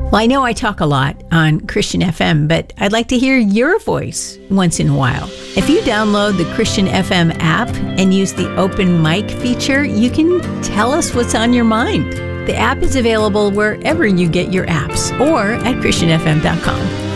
Well, I know I talk a lot on Christian FM, but I'd like to hear your voice once in a while. If you download the Christian FM app and use the open mic feature, you can tell us what's on your mind. The app is available wherever you get your apps or at christianfm.com.